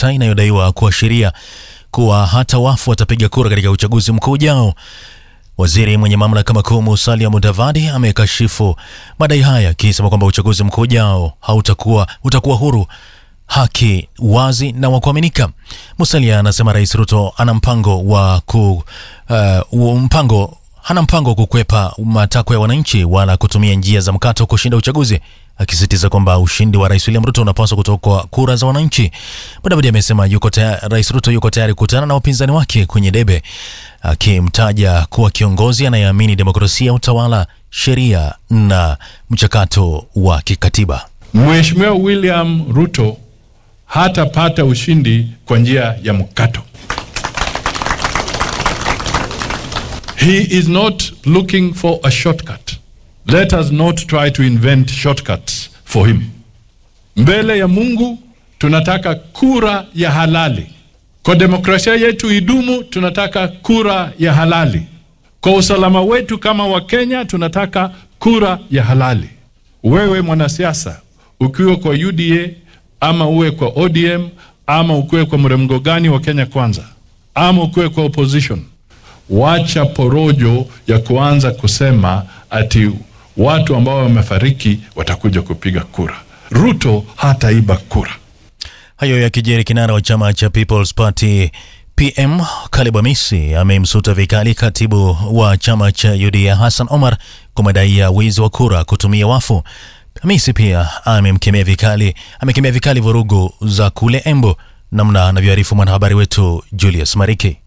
Kenyatta inayodaiwa kuashiria kuwa hata wafu watapiga kura katika uchaguzi mkuu ujao. Waziri mwenye mamlaka makuu Musalia Mudavadi amekashifu madai haya akisema kwamba uchaguzi mkuu ujao utakuwa huru, haki, wazi na wa kuaminika. Musalia anasema Rais Ruto hana mpango wa kukwepa matakwa ya wananchi wala kutumia njia za mkato kushinda uchaguzi, akisisitiza kwamba ushindi wa Rais William Ruto unapaswa kutoka kwa kura za wananchi. Mudavadi amesema Rais Ruto yuko tayari kukutana na wapinzani wake kwenye debe, akimtaja kuwa kiongozi anayeamini demokrasia, utawala, sheria na mchakato wa kikatiba. Mheshimiwa William Ruto hatapata ushindi kwa njia ya mkato. He is not looking for a shortcut. Let us not try to invent shortcuts for him. Mbele ya Mungu tunataka kura ya halali. Kwa demokrasia yetu idumu tunataka kura ya halali. Kwa usalama wetu kama Wakenya tunataka kura ya halali. Wewe mwanasiasa, ukiwa kwa UDA ama uwe kwa ODM ama ukiwe kwa mrengo gani wa Kenya Kwanza ama ukiwe kwa opposition, wacha porojo ya kuanza kusema ati watu ambao wamefariki watakuja kupiga kura. Ruto hataiba kura. Hayo yakijiri, kinara wa chama cha People's Party PM Caleb Amisi amemsuta vikali katibu wa chama cha UDA Hassan Omar kwa madai ya wizi wa kura kutumia wafu. Amisi pia amekemea vikali vurugu za kule Embu, namna anavyoarifu mwanahabari wetu Julius Mariki.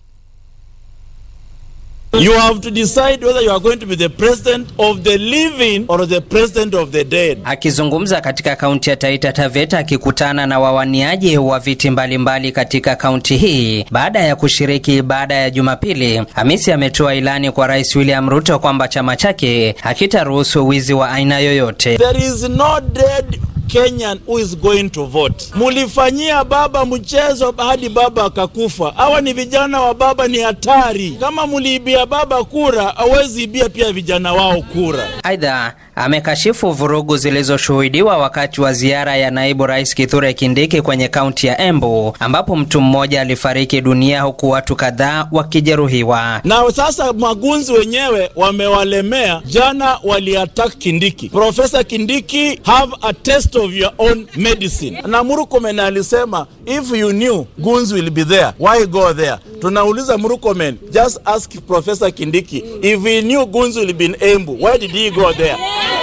You have to decide whether you are going to be the president of the living or the president of the dead. Akizungumza katika kaunti ya Taita Taveta akikutana na wawaniaji wa viti mbalimbali katika kaunti hii baada ya kushiriki ibada ya Jumapili, Amisi ametoa ilani kwa Rais William Ruto kwamba chama chake hakitaruhusu wizi wa aina yoyote. There is no dead Kenyan who is going to vote. Mulifanyia baba mchezo hadi baba akakufa. Hawa ni vijana wa baba, ni hatari. Kama muliibia baba kura, hawezi ibia pia vijana wao kura. Aidha, amekashifu vurugu zilizoshuhudiwa wakati wa ziara ya naibu rais Kithure Kindiki kwenye kaunti ya Embu, ambapo mtu mmoja alifariki dunia huku watu kadhaa wakijeruhiwa. Na sasa magunzi wenyewe wamewalemea. Jana waliattack Kindiki. Professor Kindiki have a test of your own medicine. Na Murkomen alisema if you knew guns will be there, why go there? Tunauliza Murkomen, just ask Professor Kindiki, if he knew guns will be in Embu, why did he go there?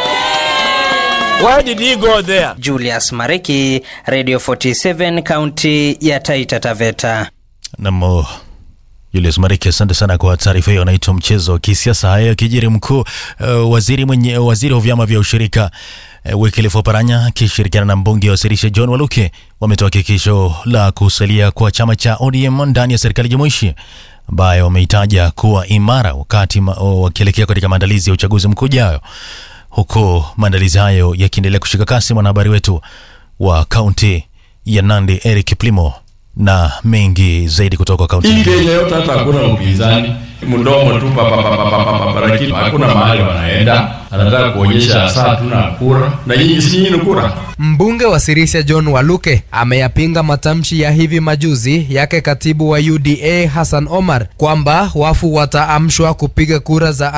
Why did he go there? Julius Mariki, Radio 47, kaunti ya Taita Taveta. Namo Julius Mariki, asante sana kwa taarifa hiyo. Naitwa mchezo kisiasa. Haya kijiri, mkuu waziri wa vyama vya ushirika Wycliffe Oparanya akishirikiana na mbunge wa Sirisia John Waluke wametoa hakikisho la kusalia kwa chama cha ODM ndani ya serikali jumuishi, ambayo wameitaja kuwa imara wakati wakielekea katika maandalizi ya uchaguzi mkuu ujao. Huko maandalizi hayo yakiendelea kushika kasi, mwanahabari wetu wa kaunti ya Nandi Eric Plimo na mengi zaidi kutoka kaunti. Kenya yote hata hakuna upinzani, mdomo tu lakini hakuna mahali wanaenda. Anataka kuonyesha saa tuna kura na nyinyi si nyinyi kura. Mbunge wa Sirisia John Waluke ameyapinga matamshi ya hivi majuzi yake katibu wa UDA Hassan Omar kwamba wafu wataamshwa kupiga kura za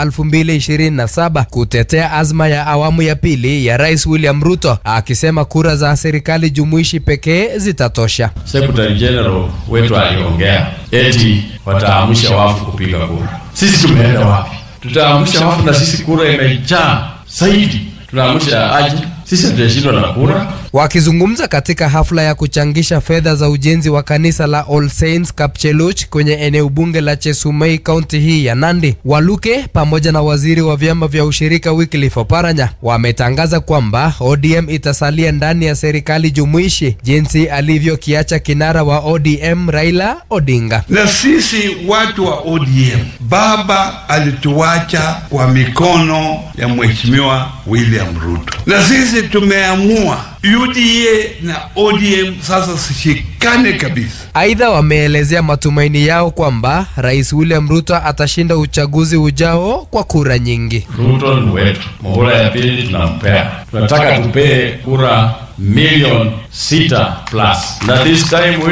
2027 kutetea azma ya awamu ya pili ya Rais William Ruto, akisema kura za serikali jumuishi pekee zitatosha. Secretary General wetu aliongea eti wataamsha wafu kupiga kura. Sisi tumeenda wapi? Tutaamsha wafu na sisi kura imejaa zaidi. Tunaamsha aje? Sisi tunashindwa na kura. Wakizungumza katika hafla ya kuchangisha fedha za ujenzi wa kanisa la All Saints Kapcheluch kwenye eneo bunge la Chesumei kaunti hii ya Nandi, Waluke pamoja na waziri wa vyama vya ushirika Wycliffe Oparanya wametangaza kwamba ODM itasalia ndani ya serikali jumuishi, jinsi alivyokiacha kinara wa ODM Raila Odinga. Na sisi watu wa ODM, baba alituacha kwa mikono ya Mheshimiwa William Ruto, na sisi tumeamua UDA na ODM sasa sishikane kabisa. Aidha, wameelezea matumaini yao kwamba Rais William Ruto atashinda uchaguzi ujao kwa kura nyingi. Ruto ni wetu. Muhula ya pili tunampea. Tunataka tupee kura 6 million+ na this time